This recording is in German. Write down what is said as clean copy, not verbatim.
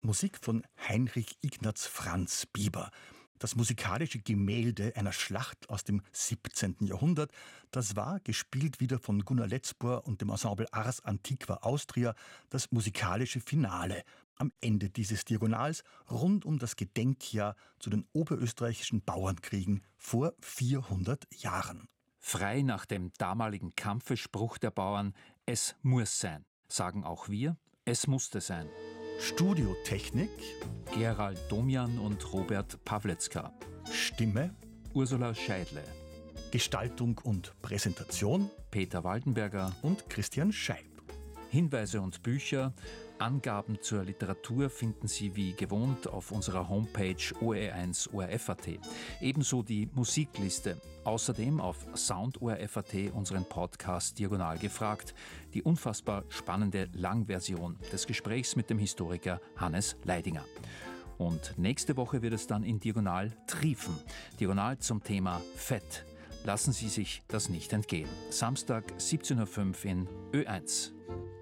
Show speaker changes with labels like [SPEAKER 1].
[SPEAKER 1] Musik von Heinrich Ignaz Franz Biber. Das musikalische Gemälde einer Schlacht aus dem 17. Jahrhundert, das war, gespielt wieder von Gunnar Letzbohr und dem Ensemble Ars Antiqua Austria, das musikalische Finale am Ende dieses Diagonals rund um das Gedenkjahr zu den oberösterreichischen Bauernkriegen vor 400 Jahren.
[SPEAKER 2] Frei nach dem damaligen Kampfespruch der Bauern, es muss sein, sagen auch wir, es musste sein.
[SPEAKER 1] Studiotechnik
[SPEAKER 2] Gerald Domian und Robert Pawletzka.
[SPEAKER 1] Stimme
[SPEAKER 2] Ursula Scheidle.
[SPEAKER 1] Gestaltung und Präsentation
[SPEAKER 2] Peter Waldenberger
[SPEAKER 1] und Christian Scheib.
[SPEAKER 2] Hinweise und Bücher, Angaben zur Literatur finden Sie wie gewohnt auf unserer Homepage OE1 ORF.at. Ebenso die Musikliste. Außerdem auf Sound ORF.at unseren Podcast Diagonal gefragt. Die unfassbar spannende Langversion des Gesprächs mit dem Historiker Hannes Leidinger. Und nächste Woche wird es dann in Diagonal triefen. Diagonal zum Thema Fett. Lassen Sie sich das nicht entgehen. Samstag 17.05 Uhr in Ö1.